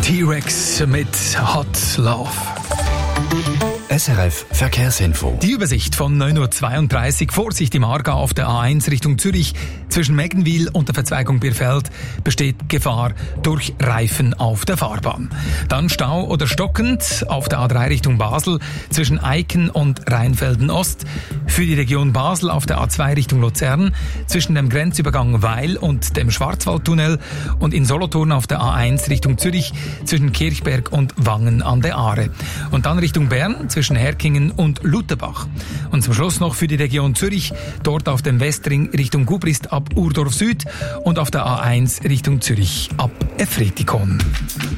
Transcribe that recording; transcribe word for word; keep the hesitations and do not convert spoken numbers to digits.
T-Rex mit Hot Love. S R F Verkehrsinfo. Die Übersicht von neun Uhr zweiunddreißig. Vorsicht im Aargau auf der A eins Richtung Zürich. Zwischen Meggenwil und der Verzweigung Birfeld besteht Gefahr durch Reifen auf der Fahrbahn. Dann Stau oder stockend auf der A drei Richtung Basel zwischen Eiken und Rheinfelden Ost. Für die Region Basel auf der A zwei Richtung Luzern zwischen dem Grenzübergang Weil und dem Schwarzwaldtunnel und in Solothurn auf der A eins Richtung Zürich zwischen Kirchberg und Wangen an der Aare. Und dann Richtung Bern zwischen Herkingen und Lutherbach. Und zum Schluss noch für die Region Zürich, dort auf dem Westring Richtung Gubrist ab Urdorf Süd und auf der A eins Richtung Zürich ab Efretikon.